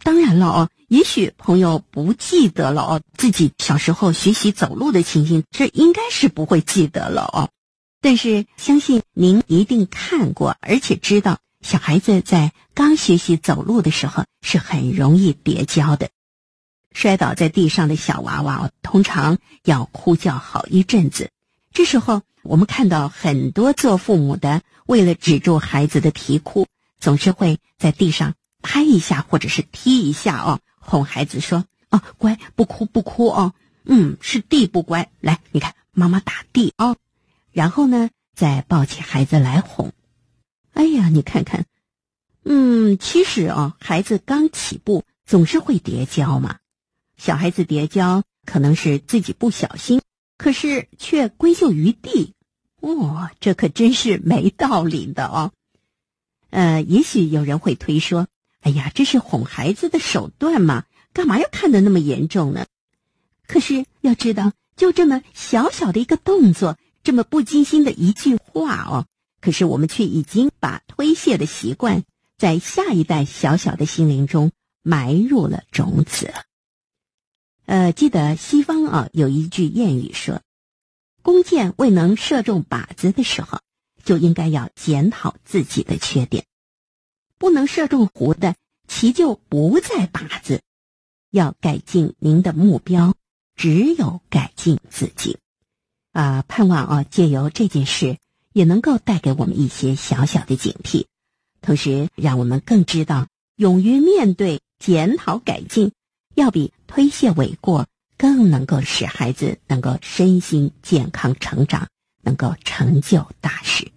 当然了哦，也许朋友不记得了哦，自己小时候学习走路的情形，这应该是不会记得了哦。但是相信您一定看过，而且知道小孩子在刚学习走路的时候是很容易跌跤的。摔倒在地上的小娃娃通常要哭叫好一阵子。这时候我们看到很多做父母的，为了止住孩子的啼哭，总是会在地上拍一下或者是踢一下哦，哄孩子说哦，乖，不哭不哭哦，是地不乖，来，你看妈妈打地哦。然后呢，再抱起孩子来哄。哎呀，你看看，其实孩子刚起步总是会跌跤嘛。小孩子跌跤可能是自己不小心，可是却归咎于地。这可真是没道理的哦。也许有人会推说，哎呀，这是哄孩子的手段嘛，干嘛要看得那么严重呢？可是要知道，就这么小小的一个动作，这么不经心的一句话可是我们却已经把推卸的习惯在下一代小小的心灵中埋入了种子了。记得西方有一句谚语说，弓箭未能射中靶子的时候，就应该要检讨自己的缺点。不能射中湖的，其就不在靶子。要改进您的目标，只有改进自己。盼望借由这件事也能够带给我们一些小小的警惕，同时让我们更知道勇于面对、检讨改进，要比推卸诿过更能够使孩子能够身心健康成长，能够成就大事。